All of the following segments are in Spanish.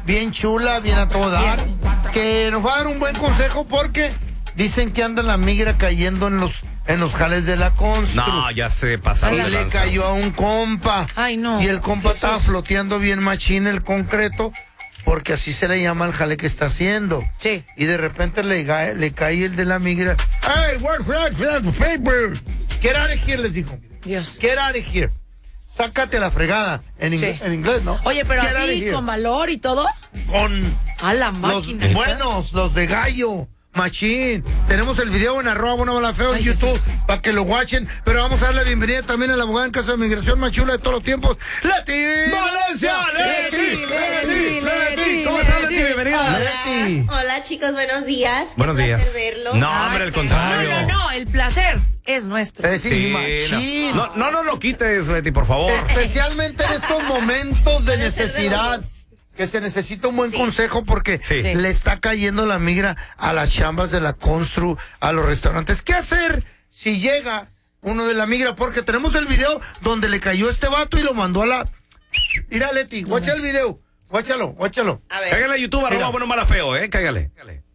bien chula, bien a todo dar, que nos va a dar un buen consejo porque dicen que anda la migra cayendo en los jales de la constru. No, ya se pasaron de le lanza. cayó a un compa. Ay, no. Y el compa estaba floteando bien machín el concreto, porque así se le llama el jale que está haciendo. Sí. Y de repente le cae el de la migra. Hey, what's that paper? Get out of here, les dijo. Dios. Get out of here. Sácate la fregada. En inglés, ¿no? Oye, pero Get out of así, here. con valor y todo. Con A la los máquina. buenos, los de gallo. Machín. Tenemos el video en @buenomalafeo en YouTube para que lo watchen. Pero vamos a darle la bienvenida también a la abogada en caso de migración más chula de todos los tiempos, Leti Valencia. Leti. ¿Cómo estás, Leti? Bienvenida. Hola chicos, buenos días. Buenos Qué días. placer verlos. No, hombre, al contrario. No, el placer es nuestro. Sí, machín. no lo quites, Leti, por favor. Especialmente en estos momentos de necesidad, que se necesita un buen consejo porque le está cayendo la migra a las chambas de la constru, a los restaurantes. ¿Qué hacer si llega uno de la migra? Porque tenemos el video donde le cayó este vato y lo mandó a la... Mira, Leti, guacha el video. Guáchalo. A ver. Cáigale a YouTube, @buenomalafeo, cáigale.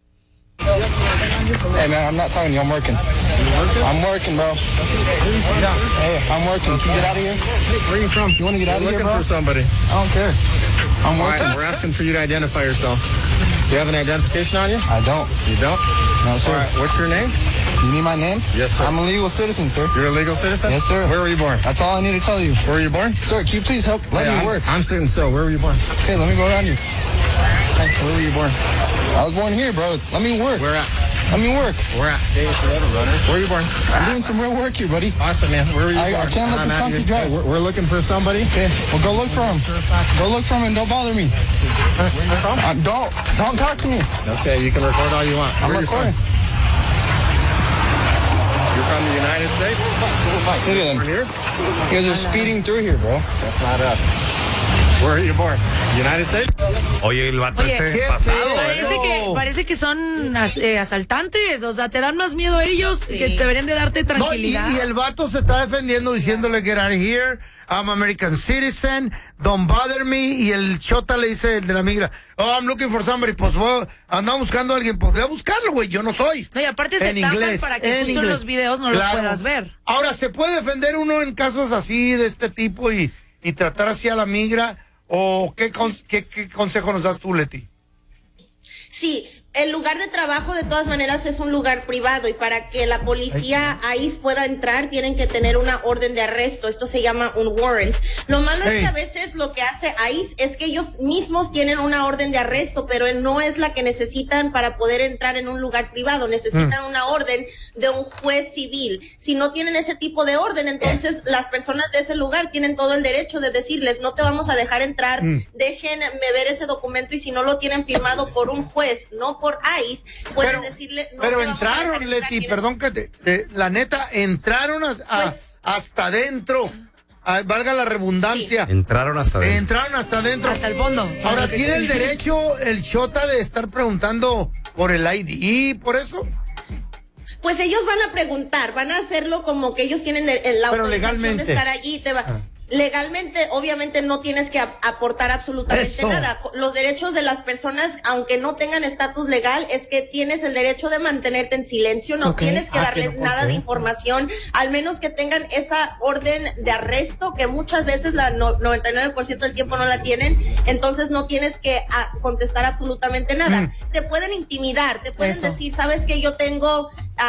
Hey man, I'm not talking to you, I'm working. I'm working, bro. Hey, I'm working. Can you get out of here? Where are you from? You want to get out of here, bro? Looking for somebody. I don't care. I'm working. We're asking for you to identify yourself. Do you have an identification on you? I don't. You don't? No, sir. All right. What's your name? You need my name? Yes, sir. I'm a legal citizen, sir. You're a legal citizen? Yes, sir. Where were you born? That's all I need to tell you. Where were you born? Sir, can you please help? Let me work. I'm sitting still. Where were you born? Okay, let me go around you. Hey, where were you born? I was born here, bro. Let me work. Where at? Let me work. Where at? Where were you born? I'm doing some real work here, buddy. Awesome, man. Where were you I born? can't let this donkey drive. Hey, we're looking for somebody. Okay, well, go look for him. Go look for him and don't bother me. Where are you from? Don't talk to me. Okay, you can record all you want. I'm Where are you from? recording. You're from the United States? Look at them. Born here? You guys are speeding through here, bro. That's not us. Where are you born? United States? Oye, el vato Oye, este pasado, Parece que son asaltantes, o sea, te dan más miedo ellos que deberían de darte No, tranquilidad. y el vato se está defendiendo diciéndole get out of here, I'm American citizen, don't bother me, y el chota le dice, el de la migra, oh, I'm looking for somebody, pues andaba buscando a alguien, pues voy a buscarlo, güey, yo no soy. No, y aparte se tapan para que justo en los videos no los puedas ver. Ahora, ¿se puede defender uno en casos así, de este tipo, y tratar así a la migra? ¿O qué consejo nos das tú, Leti? Sí, el lugar de trabajo de todas maneras es un lugar privado y para que la policía ICE pueda entrar tienen que tener una orden de arresto. Esto se llama un warrant. Lo malo es que a veces lo que hace ICE es que ellos mismos tienen una orden de arresto, pero no es la que necesitan para poder entrar en un lugar privado. Necesitan una orden de un juez civil. Si no tienen ese tipo de orden, entonces las personas de ese lugar tienen todo el derecho de decirles, no te vamos a dejar entrar, déjenme ver ese documento, y si no lo tienen firmado por un juez, no por ICE, pueden decirle no. Pero te vamos a dejar entraron, entrar. Leti, perdón que la neta, entraron hasta adentro. Valga la redundancia. Entraron hasta adentro. Entraron hasta adentro. Hasta el fondo. Ahora, ¿tiene el derecho el chota de estar preguntando por el ID, por eso? Pues ellos van a preguntar, van a hacerlo como que ellos tienen la Pero autorización legalmente. de estar allí. Legalmente, obviamente, no tienes que aportar absolutamente nada. Los derechos de las personas, aunque no tengan estatus legal, es que tienes el derecho de mantenerte en silencio, no tienes que darles nada de información, al menos que tengan esa orden de arresto, que muchas veces la 99% del tiempo no la tienen, entonces no tienes que contestar absolutamente nada. Te pueden intimidar, te pueden decir, ¿sabes qué? Yo tengo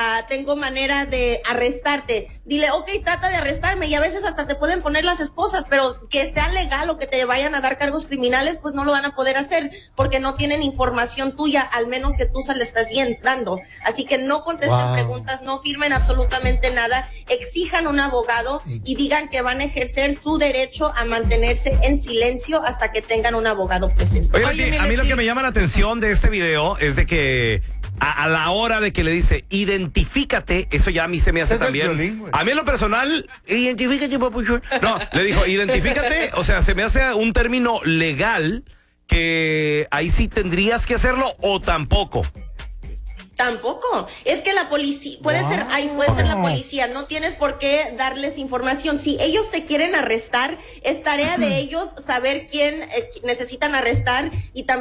manera de arrestarte. Dile, ok, trata de arrestarme, y a veces hasta te pueden poner las esposas, pero que sea legal o que te vayan a dar cargos criminales, pues no lo van a poder hacer porque no tienen información tuya, al menos que tú se le estás dando. Así que no contesten preguntas, no firmen absolutamente nada, exijan un abogado y digan que van a ejercer su derecho a mantenerse en silencio hasta que tengan un abogado presente. Oye, Leti, a mí lo que me llama la atención de este video es de que a la hora de que le dice identifícate, eso ya a mí se me hace también. Violín, a mí en lo personal, identifícate, papucho. No, le dijo identifícate, o sea, se me hace un término legal que ahí sí tendrías que hacerlo o tampoco. Tampoco. Es que la policía, puede ser la policía, no tienes por qué darles información. Si ellos te quieren arrestar, es tarea de ellos saber quién necesitan arrestar y también